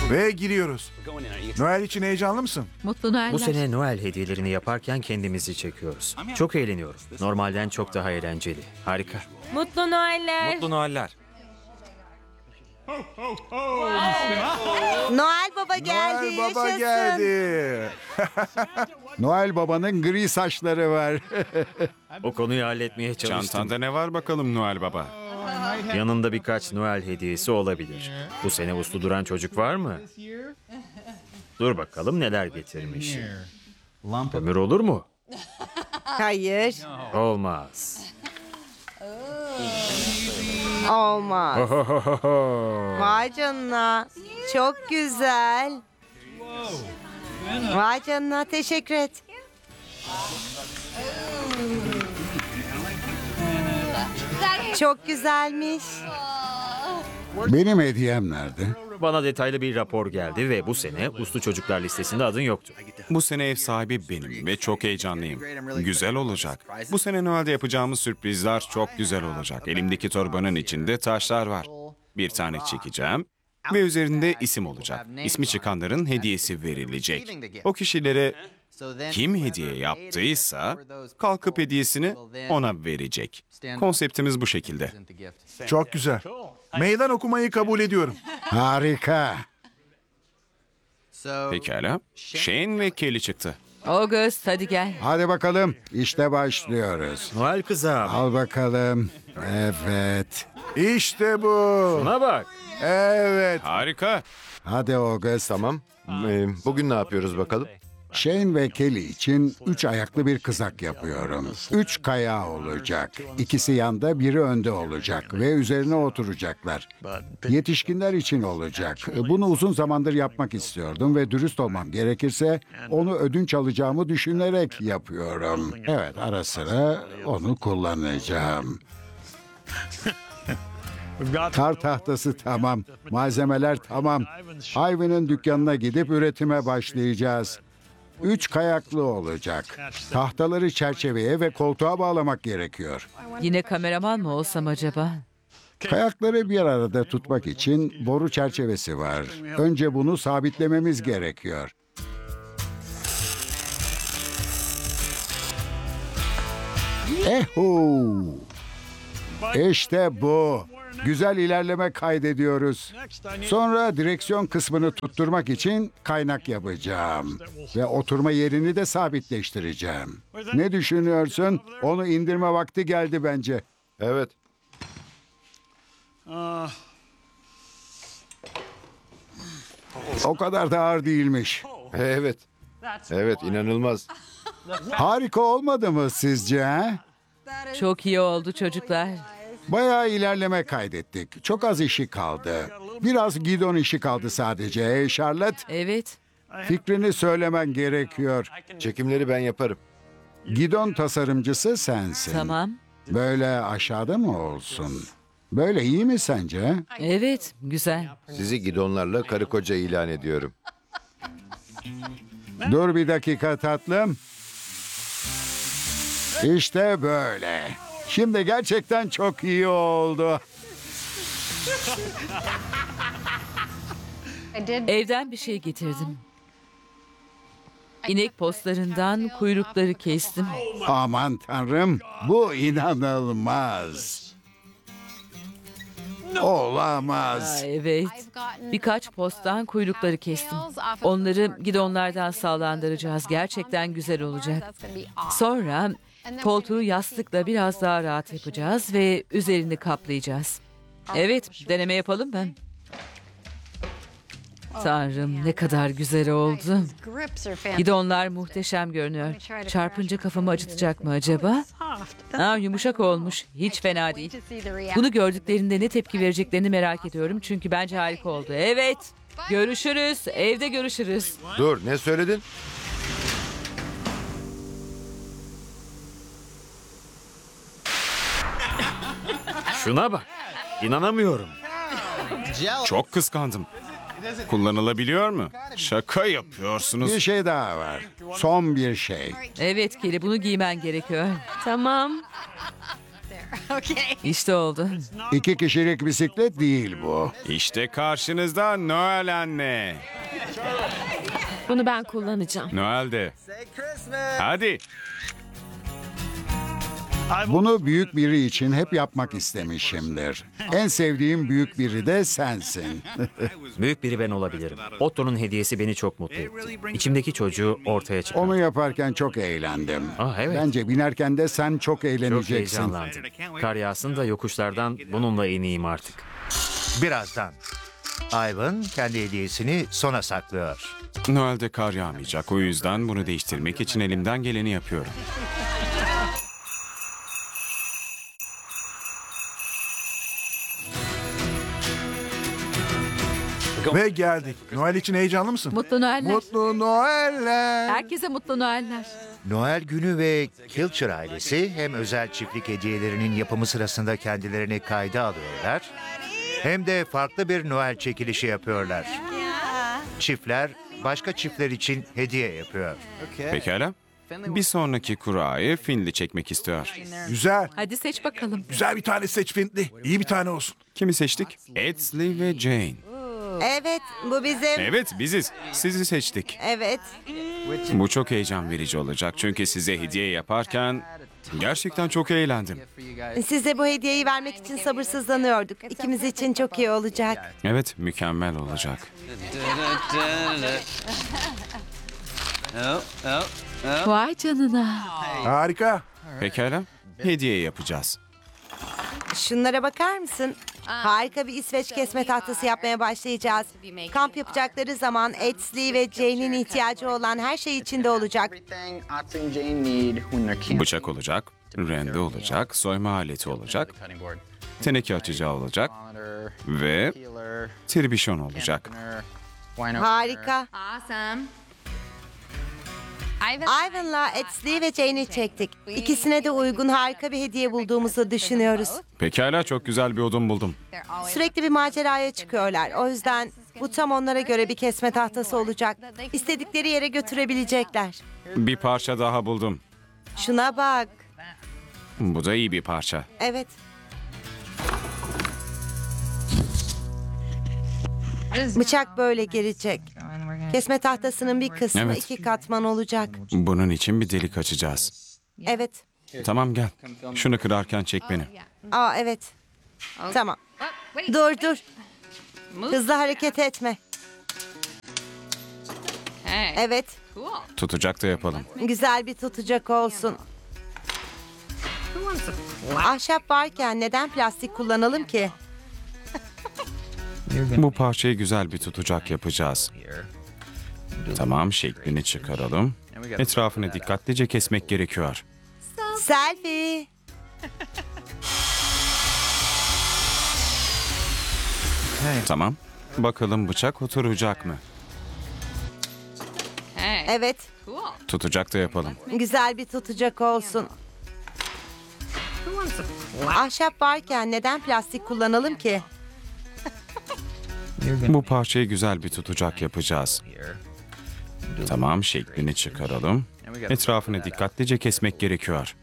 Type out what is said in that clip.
Ve giriyoruz. Noel için heyecanlı mısın? Mutlu Noeller. Bu sene Noel hediyelerini yaparken kendimizi çekiyoruz. Çok eğleniyoruz. Normalden çok daha eğlenceli. Harika. Mutlu Noeller. Mutlu Noeller. Noel Baba geldi. Noel Baba yaşasın. geldi. Noel Baba'nın gri saçları var. O konuyu halletmeye çalıştım. Çantanda ne var bakalım Noel Baba? Yanında birkaç Noel hediyesi olabilir. Bu sene uslu duran çocuk var mı? Dur bakalım neler getirmiş. Ömür olur mu? Hayır. Olmaz. Olmaz. Vay canına. Çok güzel. Vay canına. Teşekkür et. Çok güzelmiş. Benim hediyem nerede? Bana detaylı bir rapor geldi ve bu sene uslu çocuklar listesinde adın yoktu. Bu sene ev sahibi benim ve çok heyecanlıyım. Güzel olacak. Bu sene Noel'de yapacağımız sürprizler çok güzel olacak. Elimdeki torbanın içinde taşlar var. Bir tane çekeceğim ve üzerinde isim olacak. İsmi çıkanların hediyesi verilecek. O kişilere kim hediye yaptıysa kalkıp hediyesini ona verecek. Konseptimiz bu şekilde. Çok güzel. Meydan okumayı kabul ediyorum. Harika. Pekala. Shane ve Kelly çıktı. August hadi gel. Hadi bakalım. İşte başlıyoruz. Noel kızım. Al bakalım. Evet. İşte bu. Buna bak. Evet. Harika. Hadi August. Tamam. Bugün ne yapıyoruz bakalım? Shane ve Kelly için 3 ayaklı bir kızak yapıyorum. 3 kaya olacak. İkisi yanda, biri önde olacak ve üzerine oturacaklar. Yetişkinler için olacak. Bunu uzun zamandır yapmak istiyordum ve dürüst olmam gerekirse onu ödünç alacağımı düşünerek yapıyorum. Evet, ara sıra onu kullanacağım. Kar tahtası tamam, malzemeler tamam. Ivan'ın dükkanına gidip üretime başlayacağız. 3 kayaklı olacak. Tahtaları çerçeveye ve koltuğa bağlamak gerekiyor. Yine kameraman mı olsam acaba? Kayakları bir arada tutmak için boru çerçevesi var. Önce bunu sabitlememiz gerekiyor. Ehu! İşte bu. Güzel ilerleme kaydediyoruz. Sonra direksiyon kısmını tutturmak için kaynak yapacağım. Ve oturma yerini de sabitleştireceğim. Ne düşünüyorsun? Onu indirme vakti geldi bence. Evet. O kadar da ağır değilmiş. Evet. Evet, inanılmaz. Harika olmadı mı sizce? He? Çok iyi oldu çocuklar. Bayağı ilerleme kaydettik. Çok az işi kaldı. Biraz gidon işi kaldı sadece. Charlotte, Evet. fikrini söylemen gerekiyor. Çekimleri ben yaparım. Gidon tasarımcısı sensin. Tamam. Böyle aşağıda mı olsun? Böyle iyi mi sence? Evet. Güzel. Sizi gidonlarla karı koca ilan ediyorum. Dur bir dakika tatlım. İşte böyle. Şimdi gerçekten çok iyi oldu. Evden bir şey getirdim. İnek postlarından kuyrukları kestim. Aman tanrım, bu inanılmaz. Olamaz. Evet. Birkaç posttan kuyrukları kestim. Onları gidonlardan sağlandıracağız. Gerçekten güzel olacak. Sonra koltuğu yastıkla biraz daha rahat yapacağız ve üzerini kaplayacağız. Evet, deneme yapalım mı? Tanrım ne kadar güzel oldu. Gidonlar muhteşem görünüyor. Çarpınca kafamı acıtacak mı acaba? Yumuşak olmuş. Hiç fena değil. Bunu gördüklerinde ne tepki vereceklerini merak ediyorum. Çünkü bence harika oldu. Evet. Görüşürüz. Evde görüşürüz. Dur, ne söyledin? Şuna bak. İnanamıyorum. Çok kıskandım. Kullanılabiliyor mu? Şaka yapıyorsunuz. Bir şey daha var. Son bir şey. Evet Kelly bunu giymen gerekiyor. Tamam. İşte oldu. 2 kişilik bisiklet değil bu. İşte karşınızda Noel anne. Bunu ben kullanacağım. Noel de. Hadi. Bunu büyük biri için hep yapmak istemişimdir. En sevdiğim büyük biri de sensin. Büyük biri ben olabilirim. Otto'nun hediyesi beni çok mutlu etti. İçimdeki çocuğu ortaya çıkardı. Onu yaparken çok eğlendim. Evet. Bence binerken de sen çok Çok eğleneceksin. heyecanlandım. Kar yağsın da yokuşlardan bununla ineyim artık. Birazdan. Ivan kendi hediyesini sona saklıyor. Noel'de kar yağmayacak. O yüzden bunu değiştirmek için elimden geleni yapıyorum. Ve geldik. Noel için heyecanlı mısın? Mutlu Noeller. Mutlu Noeller. Herkese mutlu Noeller. Noel günü ve Kilcher ailesi hem özel çiftlik hediyelerinin yapımı sırasında kendilerini kayda alıyorlar, hem de farklı bir Noel çekilişi yapıyorlar. Çiftler başka çiftler için hediye yapıyor. Pekala. Bir sonraki kurayı Finli çekmek istiyor. Güzel. Hadi seç bakalım. Güzel bir tane seç Findli. İyi bir tane olsun. Kimi seçtik? Edsley ve Jane. Evet, bu bizim. Evet, biziz. Sizi seçtik. Evet. Bu çok heyecan verici olacak çünkü size hediye yaparken gerçekten çok eğlendim. Size bu hediyeyi vermek için sabırsızlanıyorduk. İkimiz için çok iyi olacak. Evet, mükemmel olacak. Vay canına. Harika. Pekala, hediye yapacağız. Şunlara bakar mısın? Harika bir İsveç kesme tahtası yapmaya başlayacağız. Kamp yapacakları zaman Edsley ve Jane'in ihtiyacı olan her şey içinde olacak. Bıçak olacak, rende olacak, soyma aleti olacak, teneke açacağı olacak ve tribüşon olacak. Harika. Ivan'la Edsley ve Jane'i çektik. İkisine de uygun harika bir hediye bulduğumuzu düşünüyoruz. Pekala, çok güzel bir odun buldum. Sürekli bir maceraya çıkıyorlar. O yüzden bu tam onlara göre bir kesme tahtası olacak. İstedikleri yere götürebilecekler. Bir parça daha buldum. Şuna bak. Bu da iyi bir parça. Evet. Bıçak böyle gelecek. Kesme tahtasının bir kısmı Evet. 2 katman olacak. Bunun için bir delik açacağız. Evet. Tamam, gel. Şunu kırarken çek beni. Aa evet. Tamam. Dur. Hızlı hareket etme. Evet. Tutacak da yapalım. Güzel bir tutacak olsun. Ahşap varken neden plastik kullanalım ki? Bu parçayı güzel bir tutacak yapacağız. Tamam, şeklini çıkaralım. Etrafını dikkatlice kesmek gerekiyor. Selfie. Tamam. Bakalım bıçak oturacak mı? Evet. Tutacak da yapalım. Güzel bir tutacak olsun. Ahşap varken neden plastik kullanalım ki? Bu parçayı güzel bir tutacak yapacağız. Tamam, şeklini çıkaralım. Etrafını dikkatlice kesmek gerekiyor.